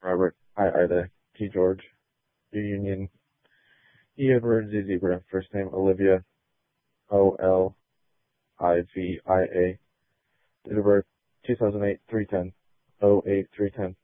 Robert, I, Ida, G, George, U, Union, E, Edward, Z, Zebra, first name Olivia, Olivia, date of birth 2008, 310, 08, 310.